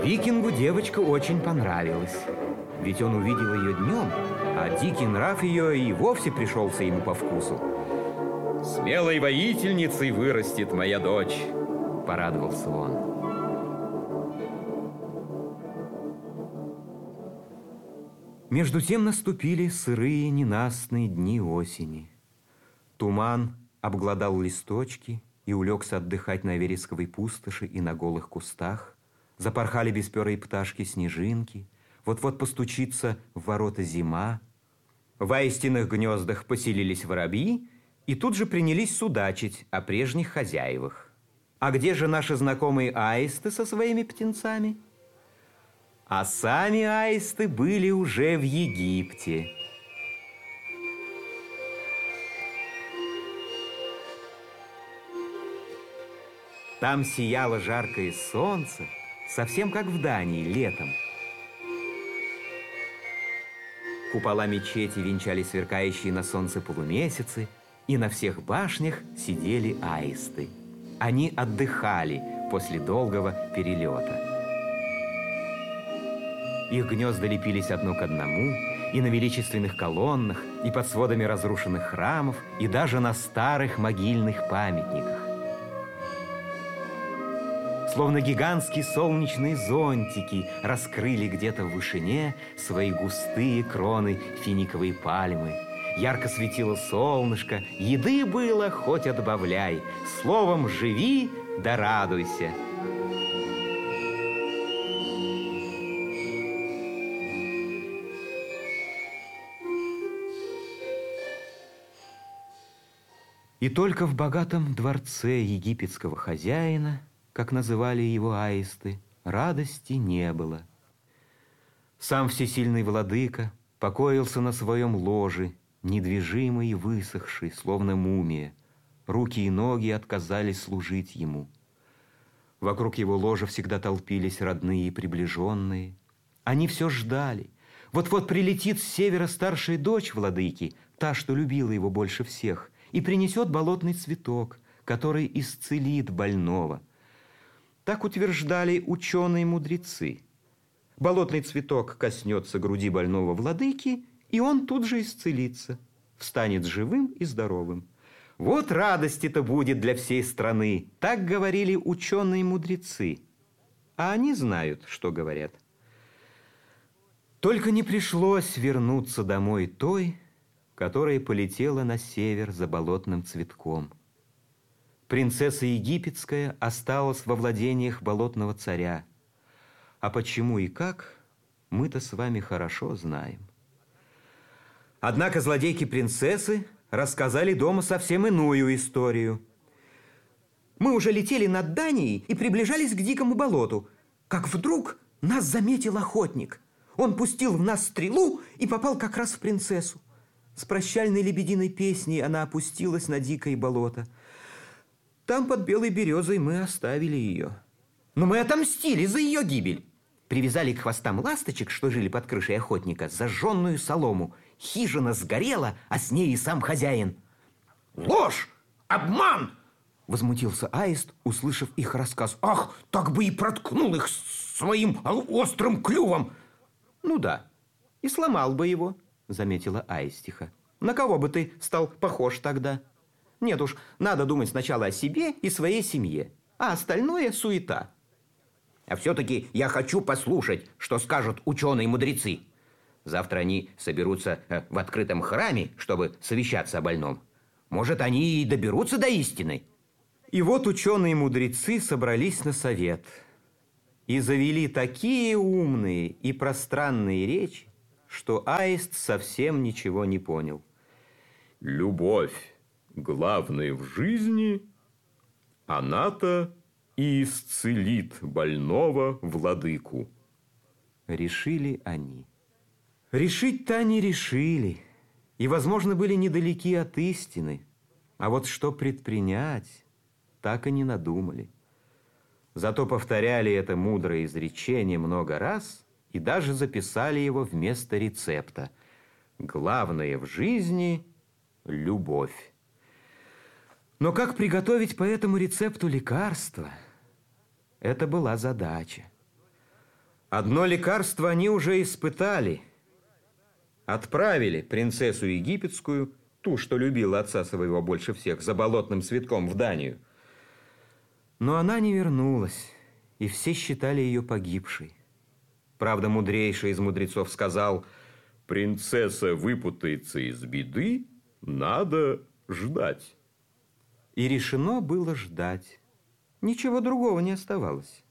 Викингу девочка очень понравилась, ведь он увидел ее днем, а дикий нрав ее и вовсе пришелся ему по вкусу. «Смелой воительницей вырастет моя дочь», — порадовался он. Между тем наступили сырые ненастные дни осени. Туман обглодал листочки и улегся отдыхать на вересковой пустоши и на голых кустах. Запорхали бесперые пташки-снежинки. Вот-вот постучится в ворота зима. В аистиных гнездах поселились воробьи и тут же принялись судачить о прежних хозяевах. А где же наши знакомые аисты со своими птенцами? А сами аисты были уже в Египте. Там сияло жаркое солнце, совсем как в Дании летом. Купола мечети венчали сверкающие на солнце полумесяцы, и на всех башнях сидели аисты. Они отдыхали после долгого перелета. Их гнезда лепились одно к одному, и на величественных колоннах, и под сводами разрушенных храмов, и даже на старых могильных памятниках. Словно гигантские солнечные зонтики раскрыли где-то в вышине свои густые кроны финиковой пальмы. Ярко светило солнышко, еды было хоть отбавляй. Словом, живи да радуйся. И только в богатом дворце египетского хозяина, как называли его аисты, радости не было. Сам всесильный владыка покоился на своем ложе, недвижимый и высохший, словно мумия. Руки и ноги отказались служить ему. Вокруг его ложа всегда толпились родные и приближенные. Они все ждали. Вот-вот прилетит с севера старшая дочь владыки, та, что любила его больше всех, и принесет болотный цветок, который исцелит больного. Так утверждали ученые-мудрецы. Болотный цветок коснется груди больного владыки, и он тут же исцелится, встанет живым и здоровым. Вот радость-то будет для всей страны, так говорили ученые-мудрецы. А они знают, что говорят. Только не пришлось вернуться домой той, которая полетела на север за болотным цветком. Принцесса египетская осталась во владениях болотного царя. А почему и как, мы-то с вами хорошо знаем. Однако злодейки-принцессы рассказали дома совсем иную историю. Мы уже летели над Данией и приближались к дикому болоту, как вдруг нас заметил охотник. Он пустил в нас стрелу и попал как раз в принцессу. С прощальной лебединой песней она опустилась на дикое болото. Там под белой березой мы оставили ее. Но мы отомстили за ее гибель. Привязали к хвостам ласточек, что жили под крышей охотника, зажженную солому. Хижина сгорела, а с ней и сам хозяин. «Ложь! Обман!» — возмутился аист, услышав их рассказ. «Ах, так бы и проткнул их своим острым клювом!» «Ну да, и сломал бы его», — заметила аистиха. «На кого бы ты стал похож тогда? Нет уж, надо думать сначала о себе и своей семье, а остальное — суета». «А все-таки я хочу послушать, что скажут ученые-мудрецы. Завтра они соберутся в открытом храме, чтобы совещаться о больном. Может, они и доберутся до истины». И вот ученые-мудрецы собрались на совет и завели такие умные и пространные речи, что аист совсем ничего не понял. «Любовь главная в жизни, она-то и исцелит больного владыку». Решили они. Решить-то они решили, и, возможно, были недалеки от истины. А вот что предпринять, так и не надумали. Зато повторяли это мудрое изречение много раз и даже записали его вместо рецепта. Главное в жизни – любовь. Но как приготовить по этому рецепту лекарство? Это была задача. Одно лекарство они уже испытали. Отправили принцессу египетскую, ту, что любила отца своего больше всех, за болотным цветком в Данию. Но она не вернулась, и все считали ее погибшей. Правда, мудрейший из мудрецов сказал: принцесса выпутается из беды, надо ждать. И решено было ждать. Ничего другого не оставалось.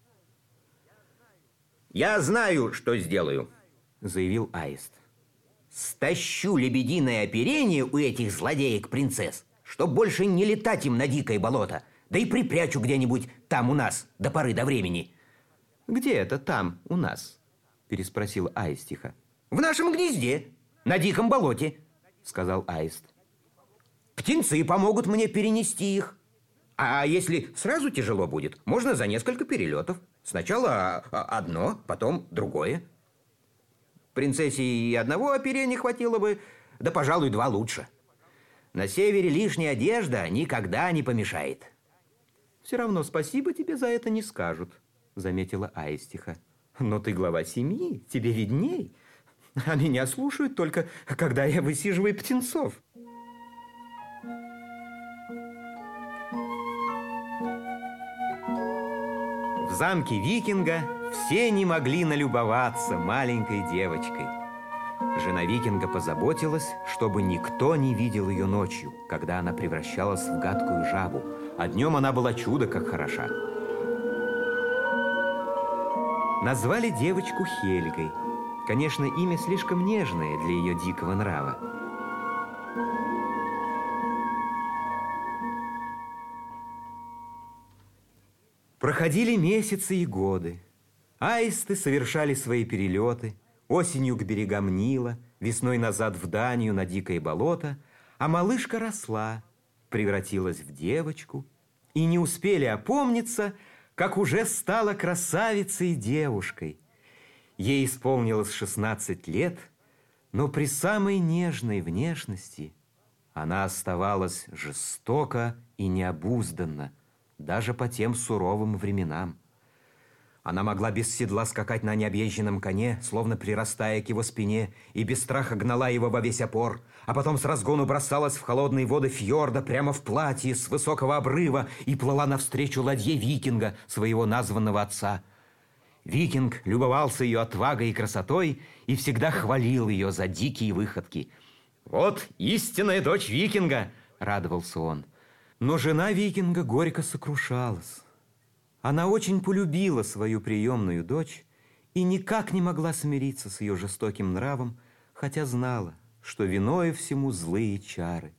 «Я знаю, что сделаю», — заявил Аист. «Стащу лебединое оперение у этих злодеек-принцесс, чтоб больше не летать им на дикое болото, да и припрячу где-нибудь там у нас до поры до времени». «Где это там у нас?» — переспросил Аистиха. «В нашем гнезде, на диком болоте», — сказал Аист. «Птенцы помогут мне перенести их. А если сразу тяжело будет, можно за несколько перелетов. Сначала одно, потом другое. Принцессе и одного оперения хватило бы, да, пожалуй, два лучше. На севере лишняя одежда никогда не помешает». «Все равно спасибо тебе за это не скажут», — заметила Аистиха. «Но ты глава семьи, тебе видней. А меня слушают только, когда я высиживаю птенцов». В замке викинга все не могли налюбоваться маленькой девочкой. Жена викинга позаботилась, чтобы никто не видел ее ночью, когда она превращалась в гадкую жабу, а днем она была чудо как хороша. Назвали девочку Хельгой. Конечно, имя слишком нежное для ее дикого нрава. Проходили месяцы и годы. Аисты совершали свои перелеты, осенью к берегам Нила, весной назад в Данию на дикое болото, а малышка росла, превратилась в девочку, и не успели опомниться, как уже стала красавицей и девушкой. Ей исполнилось 16 лет, но при самой нежной внешности она оставалась жестока и необузданна, даже по тем суровым временам. Она могла без седла скакать на необъезженном коне, словно прирастая к его спине, и без страха гнала его во весь опор, а потом с разгону бросалась в холодные воды фьорда прямо в платье с высокого обрыва и плыла навстречу ладье викинга, своего названного отца. Викинг любовался ее отвагой и красотой и всегда хвалил ее за дикие выходки. «Вот истинная дочь викинга!» — радовался он. Но жена викинга горько сокрушалась. Она очень полюбила свою приемную дочь и никак не могла смириться с ее жестоким нравом, хотя знала, что виною всему злые чары.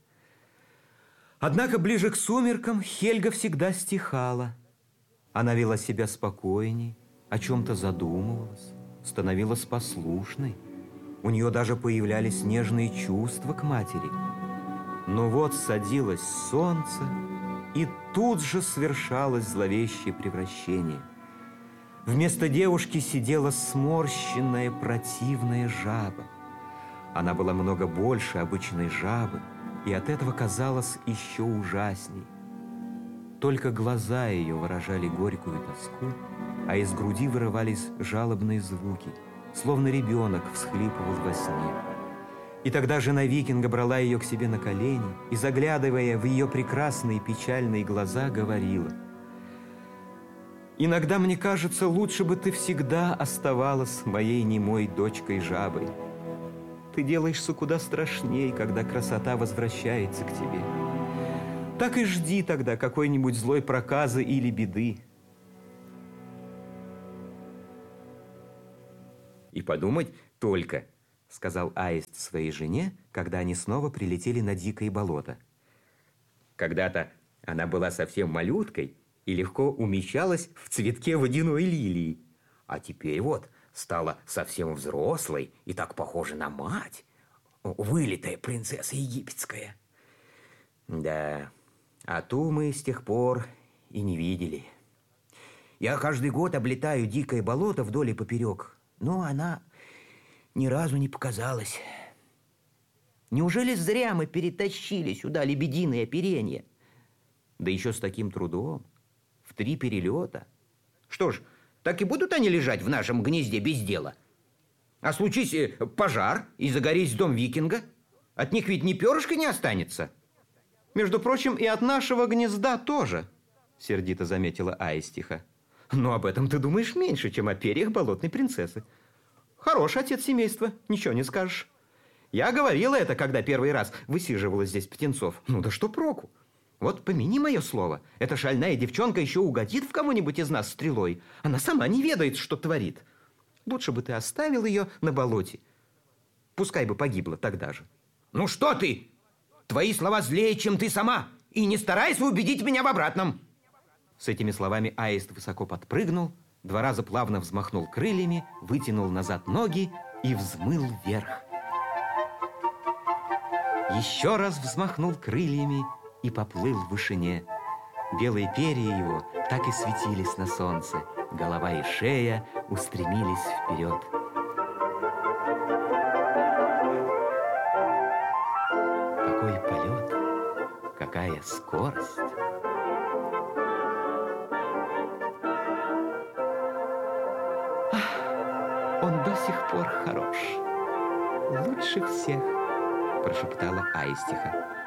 Однако ближе к сумеркам Хельга всегда стихала. Она вела себя спокойней, о чем-то задумывалась, становилась послушной. У нее даже появлялись нежные чувства к матери. Но вот садилось солнце, и тут же совершалось зловещее превращение. Вместо девушки сидела сморщенная противная жаба. Она была много больше обычной жабы, и от этого казалась еще ужасней. Только глаза ее выражали горькую тоску, а из груди вырывались жалобные звуки, словно ребенок всхлипывал во сне. И тогда жена викинга брала ее к себе на колени и, заглядывая в ее прекрасные печальные глаза, говорила: «Иногда мне кажется, лучше бы ты всегда оставалась моей немой дочкой-жабой. Ты делаешься куда страшней, когда красота возвращается к тебе. Так и жди тогда какой-нибудь злой проказы или беды». «И подумать только», — сказал Аист своей жене, когда они снова прилетели на дикое болото. «Когда-то она была совсем малюткой и легко умещалась в цветке водяной лилии. А теперь вот стала совсем взрослой и так похожа на мать. Вылитая принцесса египетская. Да, а ту мы с тех пор и не видели. Я каждый год облетаю дикое болото вдоль и поперек, но она ни разу не показалась. Неужели зря мы перетащили сюда лебединое оперение? Да еще с таким трудом, в 3 перелета. Что ж, так и будут они лежать в нашем гнезде без дела. А случись пожар и загорись дом викинга, от них ведь ни перышка не останется. Между прочим, и от нашего гнезда тоже, сердито заметила Аистиха. Но об этом ты думаешь меньше, чем о перьях болотной принцессы. Хороший отец семейства, ничего не скажешь. Я говорила это, когда первый раз высиживала здесь птенцов. Ну да что проку? Вот помяни мое слово, эта шальная девчонка еще угодит в кого-нибудь из нас стрелой. Она сама не ведает, что творит. Лучше бы ты оставил ее на болоте. Пускай бы погибла тогда же. Ну что ты? Твои слова злее, чем ты сама. И не старайся убедить меня в обратном. С этими словами аист высоко подпрыгнул, 2 раза плавно взмахнул крыльями, вытянул назад ноги и взмыл вверх. Еще раз взмахнул крыльями и поплыл в вышине. Белые перья его так и светились на солнце. Голова и шея устремились вперед. Какой полет, какая скорость! Ах, он до сих пор хорош, лучше всех, прошептала Аистиха.